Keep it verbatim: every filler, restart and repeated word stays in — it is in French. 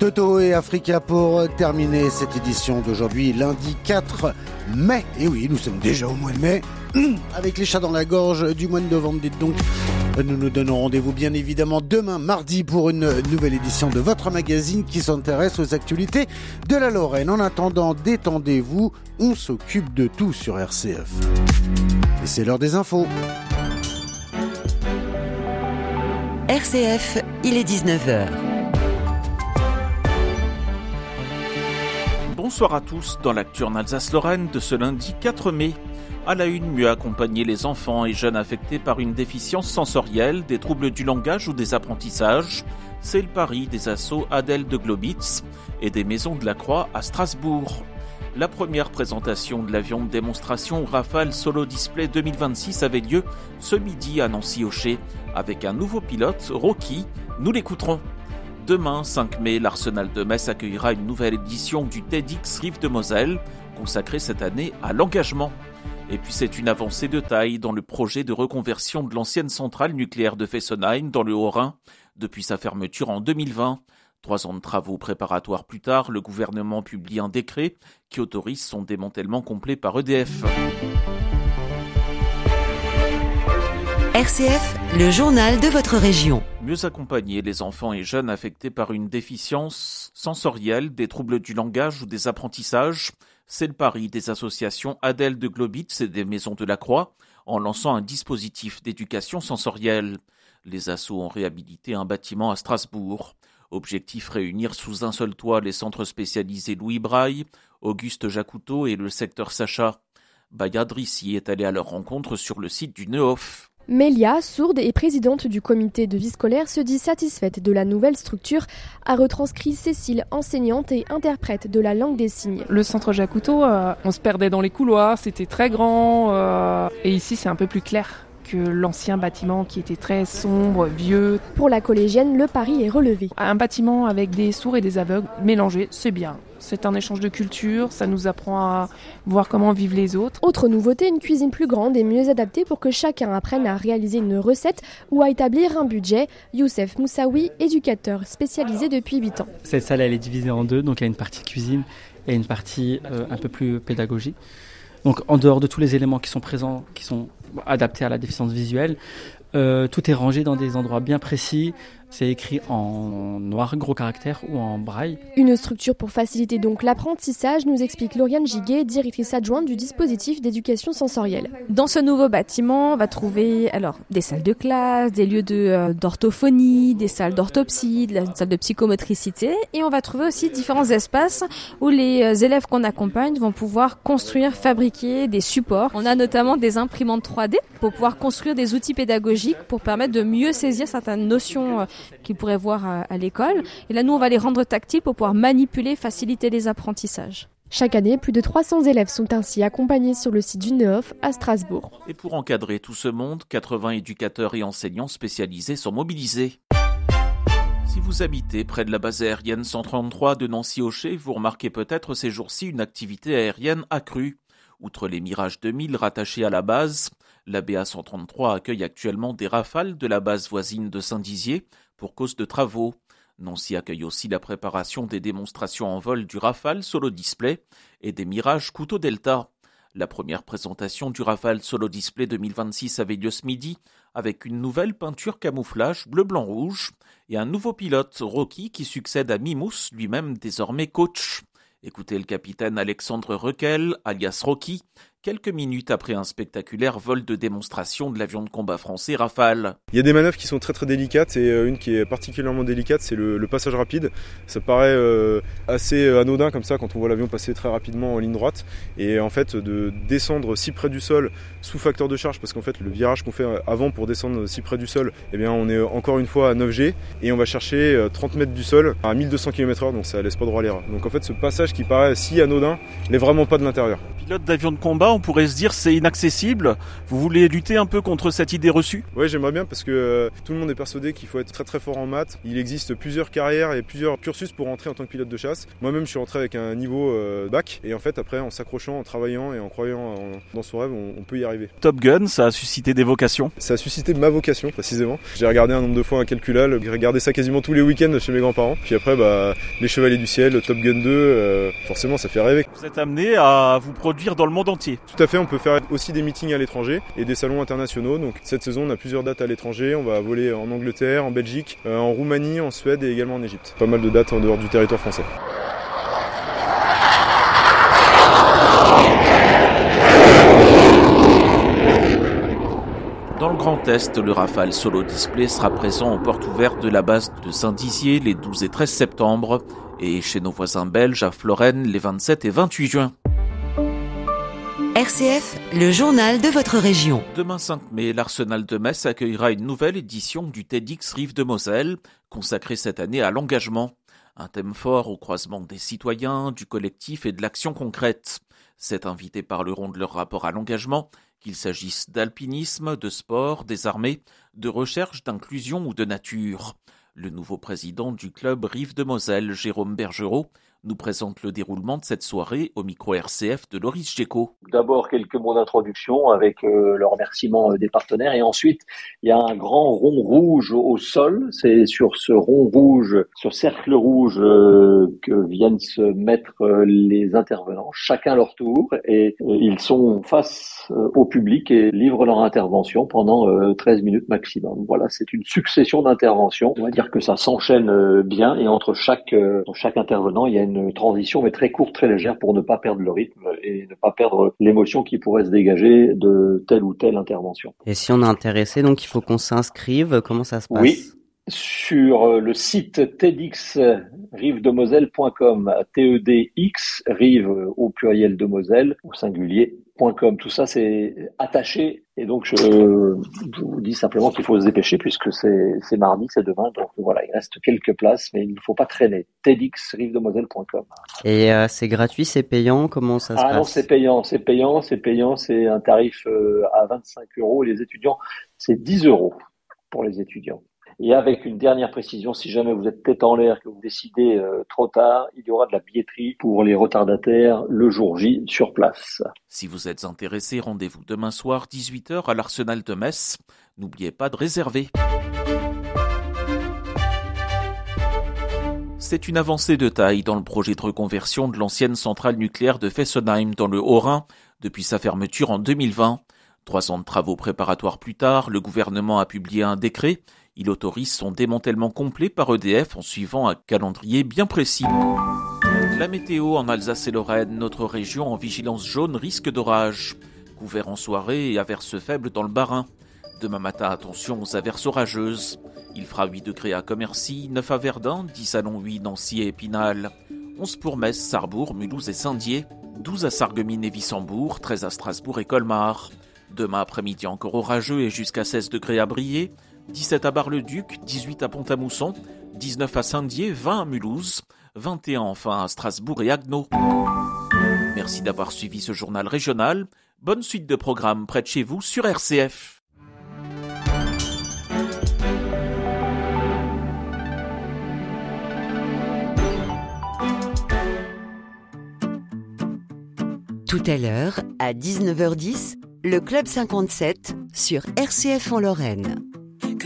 Toto et Africa pour terminer cette édition d'aujourd'hui, lundi quatre mai. Et oui, nous sommes déjà au mois de mai, avec les chats dans la gorge du mois de novembre. Dites donc, nous nous donnons rendez-vous bien évidemment demain, mardi, pour une nouvelle édition de votre magazine qui s'intéresse aux actualités de la Lorraine. En attendant, détendez-vous, on s'occupe de tout sur R C F. Et c'est l'heure des infos. R C F, il est dix-neuf heures. Bonsoir à tous dans l'actu en Alsace-Lorraine de ce lundi quatre mai. À la une, mieux accompagner les enfants et jeunes affectés par une déficience sensorielle, des troubles du langage ou des apprentissages. C'est le pari des assos Adèle de Globitz et des Maisons de la Croix à Strasbourg. La première présentation de l'avion de démonstration Rafale Solo Display deux mille vingt-six avait lieu ce midi à Nancy-Aucher avec un nouveau pilote, Rocky. Nous l'écouterons. Demain, cinq mai, l'Arsenal de Metz accueillera une nouvelle édition du TEDx Rive de Moselle, consacrée cette année à l'engagement. Et puis c'est une avancée de taille dans le projet de reconversion de l'ancienne centrale nucléaire de Fessenheim dans le Haut-Rhin, depuis sa fermeture en deux mille vingt. Trois ans de travaux préparatoires plus tard, le gouvernement publie un décret qui autorise son démantèlement complet par E D F. R C F, le journal de votre région. Mieux accompagner les enfants et jeunes affectés par une déficience sensorielle, des troubles du langage ou des apprentissages, c'est le pari des associations Adèle de Globitz et des Maisons de la Croix en lançant un dispositif d'éducation sensorielle. Les assos ont réhabilité un bâtiment à Strasbourg. Objectif, réunir sous un seul toit les centres spécialisés Louis Braille, Auguste Jacoutot et le secteur Sacha. Baya Drissi est allé à leur rencontre sur le site du Nehof. Mélia, sourde et présidente du comité de vie scolaire, se dit satisfaite de la nouvelle structure, a retranscrit Cécile, enseignante et interprète de la langue des signes. Le centre Jacoutot, euh, on se perdait dans les couloirs, c'était très grand, euh, et ici c'est un peu plus clair que l'ancien bâtiment qui était très sombre, vieux. Pour la collégienne, le pari est relevé. Un bâtiment avec des sourds et des aveugles mélangés, c'est bien. C'est un échange de culture, ça nous apprend à voir comment vivent les autres. Autre nouveauté, une cuisine plus grande et mieux adaptée pour que chacun apprenne à réaliser une recette ou à établir un budget. Youssef Moussaoui, éducateur spécialisé depuis huit ans. Cette salle, elle est divisée en deux, donc il y a une partie cuisine et une partie euh, un peu plus pédagogique. Donc en dehors de tous les éléments qui sont présents, qui sont adaptés à la déficience visuelle, euh, tout est rangé dans des endroits bien précis. C'est écrit en noir gros caractères ou en braille. Une structure pour faciliter donc l'apprentissage, nous explique Lauriane Giguet, directrice adjointe du dispositif d'éducation sensorielle. Dans ce nouveau bâtiment, on va trouver alors des salles de classe, des lieux de, euh, d'orthophonie, des salles d'orthopsie, de la salle de psychomotricité, et on va trouver aussi différents espaces où les euh, élèves qu'on accompagne vont pouvoir construire, fabriquer des supports. On a notamment des imprimantes trois D pour pouvoir construire des outils pédagogiques pour permettre de mieux saisir certaines notions euh, qu'ils pourraient voir à, à l'école. Et là, nous, on va les rendre tactiles pour pouvoir manipuler, faciliter les apprentissages. Chaque année, plus de trois cents élèves sont ainsi accompagnés sur le site du Nehof à Strasbourg. Et pour encadrer tout ce monde, quatre-vingts éducateurs et enseignants spécialisés sont mobilisés. Si vous habitez près de la base aérienne cent trente-trois de Nancy-Aucher, vous remarquez peut-être ces jours-ci une activité aérienne accrue. Outre les Mirage deux mille rattachés à la base, la B A cent trente-trois accueille actuellement des Rafales de la base voisine de Saint-Dizier pour cause de travaux. Nancy accueille aussi la préparation des démonstrations en vol du Rafale Solo Display et des Mirage Couteau Delta. La première présentation du Rafale Solo Display deux mille vingt-six avait lieu ce midi avec une nouvelle peinture camouflage bleu-blanc-rouge et un nouveau pilote, Rocky, qui succède à Mimous, lui-même désormais coach. Écoutez le capitaine Alexandre Requel, alias Rocky, quelques minutes après un spectaculaire vol de démonstration de l'avion de combat français Rafale. Il y a des manœuvres qui sont très très délicates et une qui est particulièrement délicate, c'est le, le passage rapide. Ça paraît euh, assez anodin comme ça quand on voit l'avion passer très rapidement en ligne droite. Et en fait de descendre si près du sol sous facteur de charge, parce qu'en fait le virage qu'on fait avant pour descendre si près du sol, eh bien on est encore une fois à neuf G et on va chercher trente mètres du sol à mille deux cents kilomètres heure, donc ça laisse pas droit à l'erreur. Donc en fait ce passage qui paraît si anodin n'est vraiment pas de l'intérieur. Pilote d'avion de combat, on pourrait se dire c'est inaccessible. Vous voulez lutter un peu contre cette idée reçue ? Oui, j'aimerais bien parce que euh, tout le monde est persuadé qu'il faut être très très fort en maths. Il existe plusieurs carrières et plusieurs cursus pour entrer en tant que pilote de chasse. Moi-même, je suis rentré avec un niveau euh, bac et en fait, après, en s'accrochant, en travaillant et en croyant en, dans son rêve, on, on peut y arriver. Top Gun, ça a suscité des vocations ? Ça a suscité ma vocation précisément. J'ai regardé un nombre de fois incalculable, j'ai regardé ça quasiment tous les week-ends chez mes grands-parents. Puis après, bah, les Chevaliers du Ciel, Top Gun deux, euh, forcément, ça fait rêver. Vous êtes amené à vous produire dans le monde entier ? Tout à fait, on peut faire aussi des meetings à l'étranger et des salons internationaux. Donc cette saison, on a plusieurs dates à l'étranger. On va voler en Angleterre, en Belgique, euh, en Roumanie, en Suède et également en Égypte. Pas mal de dates en dehors du territoire français. Dans le Grand Est, le Rafale Solo Display sera présent aux portes ouvertes de la base de Saint-Dizier les douze et treize septembre et chez nos voisins belges à Florennes les vingt-sept et vingt-huit juin. R C F, le journal de votre région. Demain cinq mai, l'Arsenal de Metz accueillera une nouvelle édition du TEDx Rive de Moselle, consacrée cette année à l'engagement. Un thème fort au croisement des citoyens, du collectif et de l'action concrète. Ces invités parleront de leur rapport à l'engagement, qu'il s'agisse d'alpinisme, de sport, des armées, de recherche, d'inclusion ou de nature. Le nouveau président du club Rive de Moselle, Jérôme Bergerot, nous présente le déroulement de cette soirée au micro R C F de Loris Géco. D'abord quelques mots d'introduction avec euh, le remerciement euh, des partenaires et ensuite il y a un grand rond rouge au sol. C'est sur ce rond rouge, ce cercle rouge euh, que viennent se mettre euh, les intervenants, chacun leur tour et euh, ils sont face euh, au public et livrent leur intervention pendant euh, treize minutes maximum. Voilà, c'est une succession d'interventions. On va dire que ça s'enchaîne euh, bien et entre chaque, euh, chaque intervenant il y a une une transition mais très courte, très légère pour ne pas perdre le rythme et ne pas perdre l'émotion qui pourrait se dégager de telle ou telle intervention. Et si on est intéressé, donc il faut qu'on s'inscrive, comment ça se passe ? Oui, sur le site TEDx rive de moselle point com, T E D X, rive au pluriel de Moselle, au singulier, .com. Tout ça c'est attaché et donc je, je vous dis simplement qu'il faut se dépêcher puisque c'est, c'est mardi, c'est demain, donc voilà, il reste quelques places mais il ne faut pas traîner. TEDx rive de moselle point com. Et euh, c'est gratuit, c'est payant, comment ça se ah passe ? Ah non, c'est payant, c'est payant, c'est payant, c'est un tarif euh, à vingt-cinq euros et les étudiants c'est dix euros pour les étudiants. Et avec une dernière précision, si jamais vous êtes tête en l'air, que vous décidez euh, trop tard, il y aura de la billetterie pour les retardataires le jour J sur place. Si vous êtes intéressé, rendez-vous demain soir dix-huit heures à l'Arsenal de Metz. N'oubliez pas de réserver. C'est une avancée de taille dans le projet de reconversion de l'ancienne centrale nucléaire de Fessenheim dans le Haut-Rhin depuis sa fermeture en deux mille vingt. Trois ans de travaux préparatoires plus tard, le gouvernement a publié un décret. Il autorise son démantèlement complet par E D F en suivant un calendrier bien précis. La météo en Alsace et Lorraine, notre région en vigilance jaune risque d'orage. Couvert en soirée et averses faibles dans le Bas-Rhin. Demain matin, attention aux averses orageuses. Il fera huit degrés à Commercy, neuf à Verdun, dix à Longwy, Nancy et Épinal, onze pour Metz, Sarrebourg, Mulhouse et Saint-Dié, douze à Sarreguemines et Wissembourg, treize à Strasbourg et Colmar. Demain après-midi encore orageux et jusqu'à seize degrés à Briey, dix-sept à Bar-le-Duc, dix-huit à Pont-à-Mousson, dix-neuf à Saint-Dié, vingt à Mulhouse, vingt et un enfin à Strasbourg et Haguenau. Merci d'avoir suivi ce journal régional. Bonne suite de programmes près de chez vous sur R C F. Tout à l'heure, à dix-neuf heures dix, le Club cinquante-sept sur R C F en Lorraine.